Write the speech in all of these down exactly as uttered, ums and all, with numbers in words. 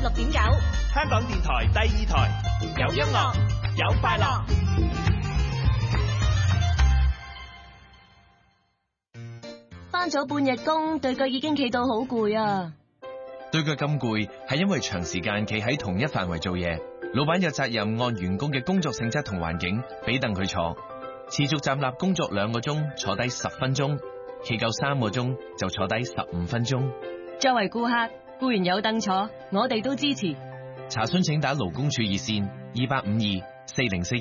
六點九， 香港電台第二台，有音樂，有快樂。 返咗半日工，對腳已經企到好攰啊！ 對腳咁攰，係因為長時間企喺同一範圍做嘢。老闆有責任按員工嘅工作性質同環境，俾凳佢坐。持續站立工作兩個鐘，坐低十分鐘；企夠三個鐘，就坐低十五分鐘。 作為顧客，固然有凳坐，我哋都支持。 查詢請打勞工處熱線二八五二四零四一。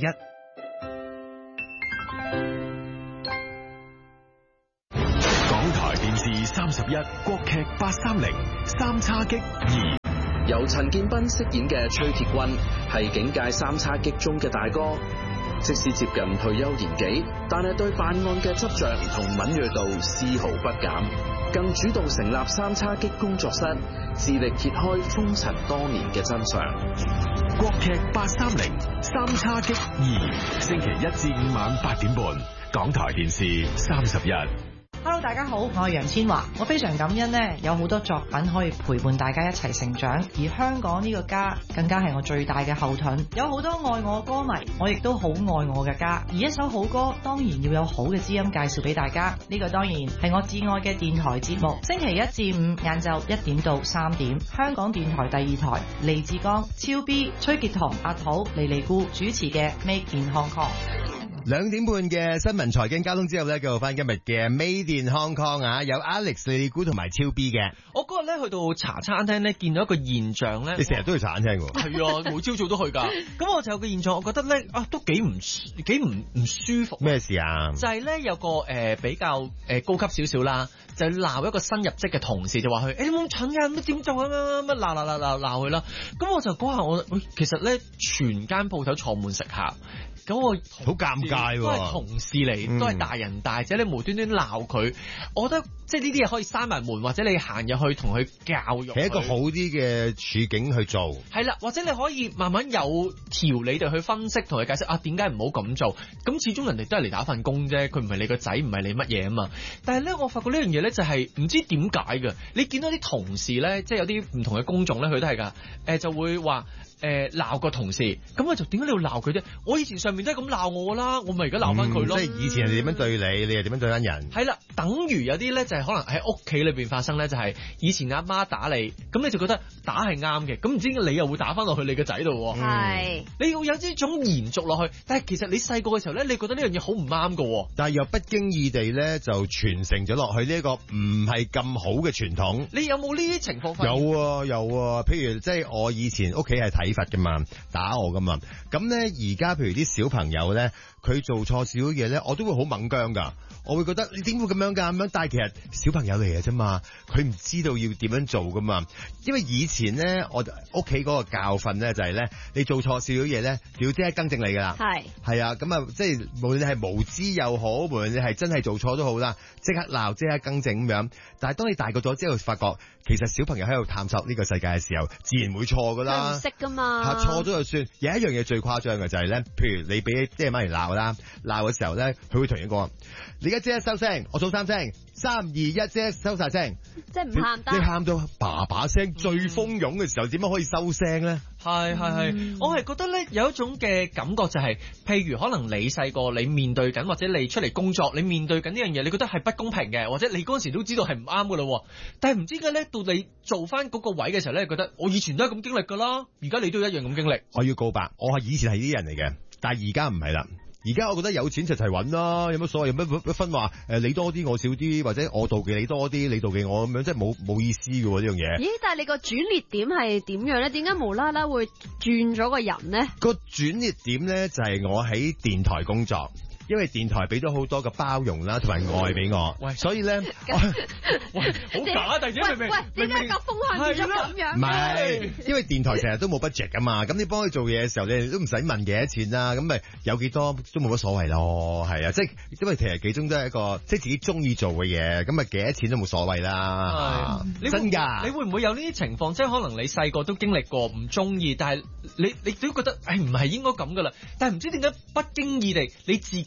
港台電視三十一國劇八三零三叉戟二， 由陳建斌飾演嘅崔鐵軍係警界三叉戟中嘅大哥，即使接近退休年紀，但係對辦案嘅執着同敏銳度絲毫不減，更主動成立三叉戟工作室，致力揭開風塵多年嘅真相。 國劇八三零三叉戟二，星期一至五晚八點半，港台電視三十一。 Hello， 大家好，我係楊千嬅。我非常感恩呢，有好多作品可以陪伴大家一齊成長，而香港呢個家更加係我最大嘅後盾。有好多愛我歌迷，我亦都好愛我嘅家。而一首好歌，當然要有好嘅知音介紹俾大家。呢個當然係我至愛嘅電台節目。星期一至五晏晝一點到三點，香港電台第二台，利志剛、超 B、崔潔彤、阿土、莉莉姑主持嘅 Made in Hong Kong。 兩點半嘅新聞財經交通之後咧，繼續翻今日嘅 Made in Hong Kong 啊，有 Alex 莉莉姑同埋超 B 嘅。 我嗰日咧去到茶餐廳咧，見到一個現象咧， 你成日都去茶餐廳喎？ 係啊，每朝早都去㗎。咁我就有個現象，我覺得咧啊，都幾唔幾唔唔舒服。 咩事啊？ 就係咧有個誒、呃、比較誒、呃、高級少少啦，就鬧一個新入職嘅同事，就話佢誒咁蠢㗎，乜點做啊乜乜鬧鬧鬧鬧鬧佢啦。咁我就嗰下我，其實咧全間鋪頭坐滿食客。咁我好尷尬喎， 都係同事嚟，嗯、都係大人大姐，你無端端鬧佢，我覺得即係呢啲嘢可以閂埋門，或者你行入去同佢教育， 係一個好啲嘅處境去做。 係啦，或者你可以慢慢有條理地去分析，同佢解釋啊點解唔好咁做。咁始終人哋都係嚟打份工啫，佢唔係你個仔，唔係你乜嘢啊嘛。但係咧，我發覺呢樣嘢咧就係唔知點解嘅。你見到啲同事咧，即係有啲唔同嘅工種咧，佢都係㗎，誒、呃、就會話。誒鬧、呃、個同事，咁我就點解你要鬧佢啫？我以前上面都係咁鬧我啦，我咪而家鬧翻佢咯。 即係以前人哋點樣對你，你又點樣對翻人？ 係啦，等於有啲咧就係可能喺屋企裏邊發生咧，就係以前阿媽打你，咁你就覺得打係啱嘅，咁唔知點解你又會打翻落去你個仔度喎？係、嗯，你要有呢種延續落去，但係其實你細個嘅時候咧，你覺得呢樣嘢好唔啱㗎， 但係又不經意地咧就傳承咗落去呢一個唔係咁好嘅傳統。 你有冇呢啲情況發生？ 有啊有啊，譬如即係我以前屋企係體罰㗎嘛，打我㗎嘛，咁咧而家譬如啲小朋友咧，佢做錯少少嘢咧，我都會好猛僵㗎。我會覺得你點會咁樣㗎咁樣？但係其實小朋友嚟嘅啫嘛，佢唔知道要點樣做㗎嘛。因為以前咧，我屋企嗰個教訓咧就係咧，你做錯少少嘢咧，要即刻更正你㗎啦。係係啊，咁啊，即係無論你係無知又好，無論你係真係做錯都好啦，即刻鬧，即刻更正咁樣。但係當你大個咗之後，發覺其實小朋友喺度探索呢個世界嘅時候，自然會錯㗎啦。 唔識㗎嘛。嚇錯咗就算。有一樣嘢最誇張嘅就係咧，譬如你俾爹媽嚟鬧啦，鬧嘅時候咧，佢會同你講：你而家即刻收聲，我數三聲，三二一，即刻收晒聲。 即係唔喊得。你喊到爸爸聲，最蜂擁嘅時候，點樣可以收聲咧？ 係係係，我係覺得咧有一種嘅感覺就係，譬如可能你細個你面對緊，或者你出嚟工作，你面對緊呢樣嘢，你覺得係不公平嘅，或者你嗰陣時都知道係唔啱噶啦，但係唔知嘅咧，到你做翻嗰個位嘅時候咧，覺得我以前都係咁經歷噶啦，而家你都一樣咁經歷。 我要告白，我係以前係呢啲人嚟嘅，但係而家唔係啦。而家我覺得有錢就齊揾啦，有乜所謂？有乜分話？誒，你多啲我少啲，或者我妒忌你多啲，你妒忌我咁樣，即係冇冇意思嘅喎呢樣嘢。 咦？但係你個轉捩點係點樣咧？點解無啦啦會轉咗個人咧？ 個轉捩點咧就係我喺電台工作。因為電台俾咗好多嘅包容啦，同埋愛俾我，喂，所以咧， 喂，好假，突然間明明， 喂，點解個風向變咗咁樣？ 唔係，因為電台成日都冇 budget 噶嘛，咁你幫佢做嘢嘅時候，你哋都唔使問幾多錢啦，咁咪有幾多都冇乜所謂咯，係啊，即係因為其實幾鐘都係一個即係自己中意做嘅嘢，咁咪幾多錢都冇所謂啦，真㗎。你會唔會有呢啲情況？即係可能你細個都經歷過唔中意，但係你你都覺得誒唔係應該咁噶啦，但係唔知點解不經意地你自己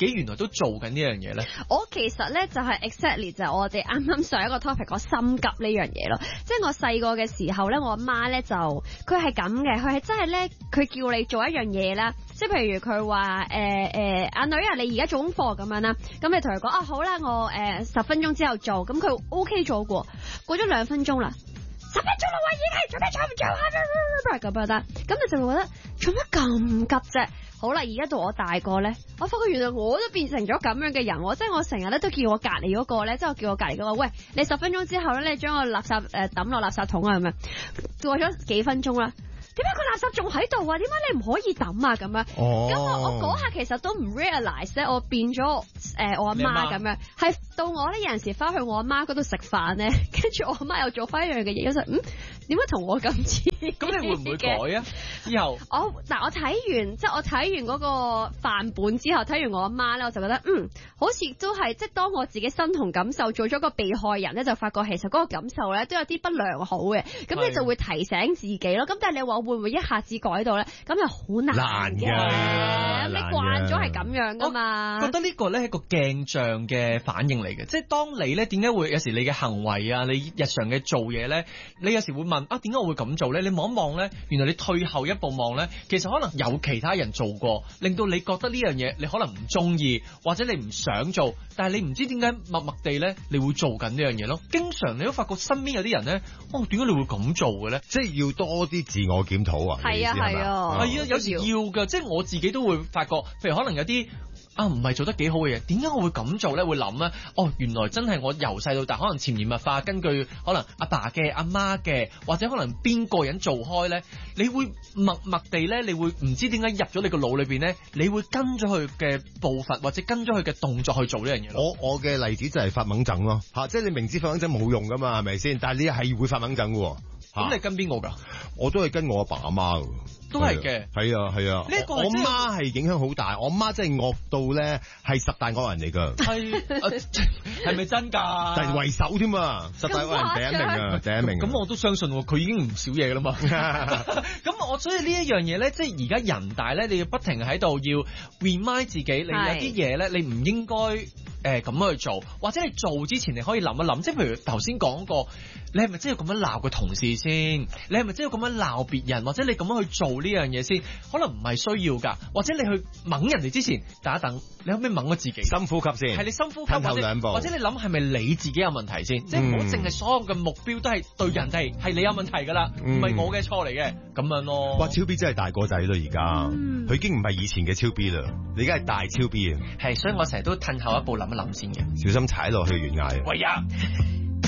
原來都做緊呢樣嘢咧？ 我其實咧就係 exactly 就係我哋啱啱上一個 topic 講心急呢樣嘢咯。即係我細個嘅時候咧，我阿媽咧就佢係咁嘅，佢係真係咧佢叫你做一樣嘢啦。即係譬如佢話誒誒阿女啊，你而家做功課咁樣啦，咁你同佢講啊好啦，我誒十分鐘之後做，咁佢 OK 咗過，過咗兩分鐘啦。十分鐘啦，我已經做咩做唔做啊？咁樣得，咁你就會覺得做乜咁急啫？好啦，而家到我大個咧，我發覺原來我都變成咗咁樣嘅人，我即係我成日咧都叫我隔離嗰個咧，即係我叫我隔離嗰個，喂，你十分鐘之後咧，你將個垃圾誒抌落垃圾桶啊咁樣，過咗幾分鐘啦。點解個垃圾仲喺度啊？點解你唔可以抌啊？咁樣，咁、oh. 我我嗰下其實都唔 realize 咧，我變咗誒、呃、我阿媽咁樣，係到我咧有陣時翻去我阿媽嗰度食飯咧，跟住我阿媽又做翻一樣嘅嘢，就嗯點解同我咁似？ 咁你會唔會改啊？之後我嗱我睇完即係我睇完嗰個範本之後，睇完我阿媽咧，我就覺得嗯好似都係即係當我自己身同感受做咗個被害人咧，就發覺其實嗰個感受咧都有啲不良好嘅，咁你就會提醒自己咯。咁但係你話會唔會一下子改到咧？咁又好難嘅，你慣咗係咁樣噶嘛？ 我覺得呢個咧係一個鏡像嘅反應嚟嘅，即係當你咧點解會有時你嘅行為啊，你日常嘅做嘢咧，你有時會問啊點解我會咁做咧？你望一望咧，原來你退後一步望咧，其實可能有其他人做過，令到你覺得呢樣嘢你可能唔中意，或者你唔想做，但係你唔知點解默默地咧，你會做緊呢樣嘢咯。經常你都發覺身邊有啲人咧，哦點解你會咁做嘅咧？ 即係要多啲自我檢討啊！ 係啊係啊， 係啊，有時要㗎，即係我自己都會發覺，譬如可能有啲啊唔係做得幾好嘅嘢，點解我會咁做咧？會諗咧，哦原來真係我由細到大可能潛移默化，根據可能阿爸嘅、阿媽嘅，或者可能邊個人做開咧，你會默默地咧，你會唔知點解入咗你個腦裏邊咧，你會跟咗佢嘅步伐或者跟咗佢嘅動作去做呢樣嘢。 我我嘅例子就係發猛症咯，嚇，即係你明知發猛症冇用噶嘛，係咪先？但係你係會發猛症嘅喎。 咁你跟邊個㗎？ 我都係跟我阿爸阿媽㗎。 都係嘅， 係啊係啊， 呢個我媽係影響好大，我媽真係惡到咧係十大惡人嚟㗎， 係係咪真㗎？ 但係為首添啊，十大惡人第一名啊，第一名。 咁我都相信喎，佢已經唔少嘢㗎啦嘛。咁我所以呢一樣嘢咧，即係而家人大咧，你要不停喺度要 remind 自己，你有啲嘢咧，你唔應該誒咁樣去做，或者你做之前你可以諗一諗，即係譬如頭先講過，你係咪真係要咁樣鬧個同事先？你係咪真係要咁樣鬧別人？或者你咁樣去做呢樣嘢先？可能唔係需要㗎，或者你去掹人哋之前，等一等，你可唔可以掹咗自己？ 深呼吸先， 係你深呼吸， 吞後兩步， 或者你諗係咪你自己有問題先？嗯、即係唔好淨係所有嘅目標都係對人哋係你有問題㗎啦，唔係、嗯、我嘅錯嚟嘅，咁樣咯。 哇！超 B 真係大個仔啦，而家佢、嗯、已經唔係以前嘅超 B 啦，你而家係大超 B 啊！ 係，所以我成日都褪後一步諗一諗先嘅， 小心踩落去懸崖。 喂呀！